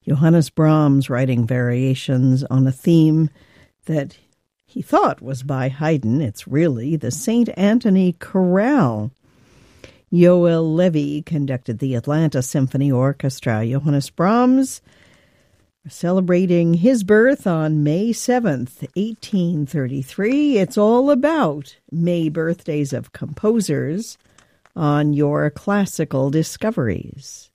Johannes Brahms writing variations on a theme that he thought was by Haydn. It's really the St. Anthony Chorale. Yoel Levy conducted the Atlanta Symphony Orchestra. Johannes Brahms celebrating his birth on May 7th, 1833. It's all about May birthdays of composers on your Classical Discoveries.